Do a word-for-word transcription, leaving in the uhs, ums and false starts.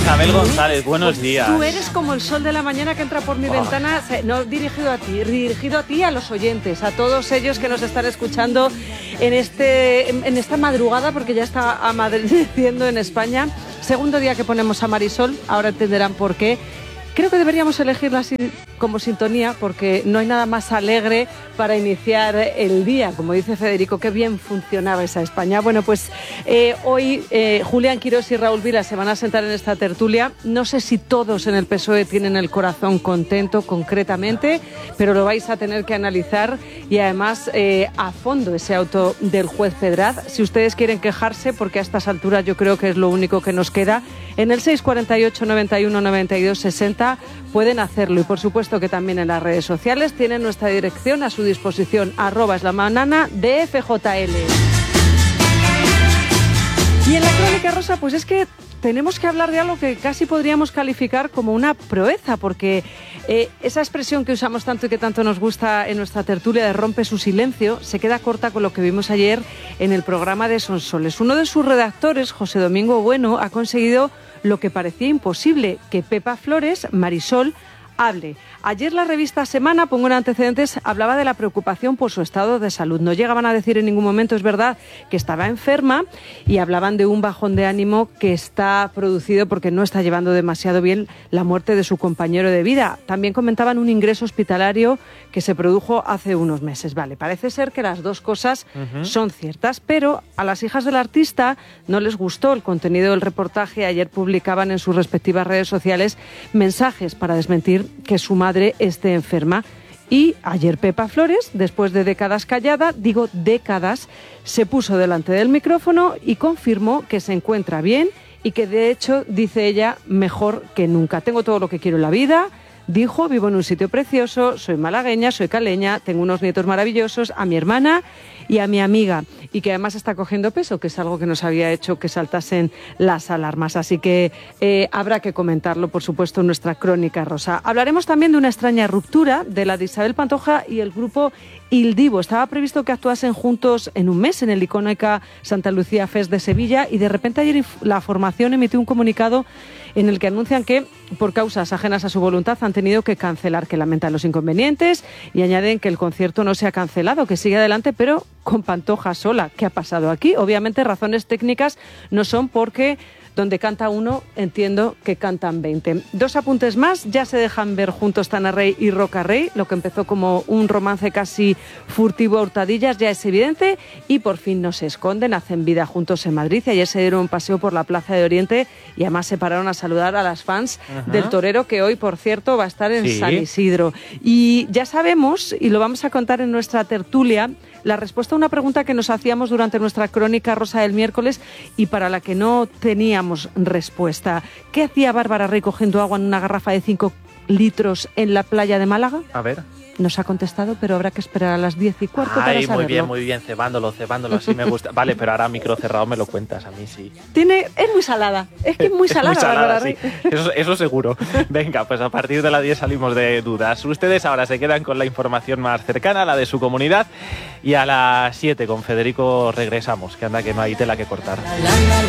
Isabel González, buenos días. Tú eres como el sol de la mañana que entra por mi oh. ventana, no dirigido a ti, dirigido a ti y a los oyentes, a todos ellos que nos están escuchando en, este, en esta madrugada, porque ya está amaneciendo en España. Segundo día que ponemos a Marisol, ahora entenderán por qué. Creo que deberíamos elegirla así como sintonía, porque no hay nada más alegre para iniciar el día. Como dice Federico, qué bien funcionaba esa España. Bueno, pues eh, hoy eh, Julián Quirós y Raúl Vila se van a sentar en esta tertulia. No sé si todos en el P S O E tienen el corazón contento concretamente, pero lo vais a tener que analizar y además eh, a fondo ese auto del juez Pedraz. Si ustedes quieren quejarse, porque a estas alturas yo creo que es lo único que nos queda, en el seis cuatro ocho, noventa y uno, noventa y dos, sesenta pueden hacerlo. Y por supuesto que también en las redes sociales tienen nuestra dirección a su disposición, arroba es la manana de F J L. Y en la Crónica Rosa, pues es que tenemos que hablar de algo que casi podríamos calificar como una proeza, porque eh, esa expresión que usamos tanto y que tanto nos gusta en nuestra tertulia de rompe su silencio, se queda corta con lo que vimos ayer en el programa de Sonsoles. Uno de sus redactores, José Domingo Bueno, ha conseguido lo que parecía imposible, que Pepa Flores, Marisol, hable. Ayer la revista Semana, pongo en antecedentes, hablaba de la preocupación por su estado de salud. No llegaban a decir en ningún momento, es verdad, que estaba enferma, y hablaban de un bajón de ánimo que está producido porque no está llevando demasiado bien la muerte de su compañero de vida. También comentaban un ingreso hospitalario que se produjo hace unos meses. Vale, parece ser que las dos cosas uh-huh. son ciertas, pero a las hijas del artista no les gustó el contenido del reportaje. Ayer publicaban en sus respectivas redes sociales mensajes para desmentir que su madre esté enferma. Y ayer Pepa Flores, después de décadas callada, digo décadas, se puso delante del micrófono y confirmó que se encuentra bien y que de hecho, dice ella, mejor que nunca. Tengo todo lo que quiero en la vida, dijo, vivo en un sitio precioso, soy malagueña, soy caleña, tengo unos nietos maravillosos, a mi hermana y a mi amiga, y que además está cogiendo peso, que es algo que nos había hecho que saltasen las alarmas. Así que eh, habrá que comentarlo, por supuesto, en nuestra Crónica Rosa. Hablaremos también de una extraña ruptura, de la de Isabel Pantoja y el grupo Il Divo. Estaba previsto que actuasen juntos en un mes en el icónica Santa Lucía Fest de Sevilla, y de repente ayer la formación emitió un comunicado en el que anuncian que, por causas ajenas a su voluntad, han tenido que cancelar, que lamentan los inconvenientes, y añaden que el concierto no se ha cancelado, que sigue adelante, pero con Pantoja sola. ¿Qué ha pasado aquí? Obviamente razones técnicas no son, porque donde canta uno, entiendo que cantan veinte. Dos apuntes más, ya se dejan ver juntos Tana Rey y Roca Rey, lo que empezó como un romance casi furtivo a hurtadillas ya es evidente, y por fin no se esconden, hacen vida juntos en Madrid, y ayer se dieron un paseo por la Plaza de Oriente y además se pararon a saludar a las fans uh-huh. del torero, que hoy, por cierto, va a estar en sí. San Isidro. Y ya sabemos, y lo vamos a contar en nuestra tertulia, la respuesta a una pregunta que nos hacíamos durante nuestra Crónica Rosa del miércoles y para la que no teníamos respuesta. ¿Qué hacía Bárbara Rey cogiendo agua en una garrafa de cinco litros en la playa de Málaga? A ver. Nos ha contestado, pero habrá que esperar a las diez y cuarto Ay, para saberlo. Muy bien, muy bien, cebándolo, cebándolo, así me gusta. Vale, pero ahora micro cerrado me lo cuentas, a mí sí. Tiene, es muy salada, es que es muy salada, es muy salada, Bárbara Rey. Sí. Eso, eso seguro. Venga, pues a partir de las diez salimos de dudas. Ustedes ahora se quedan con la información más cercana, la de su comunidad, y a las siete con Federico regresamos, que anda que no hay tela que cortar.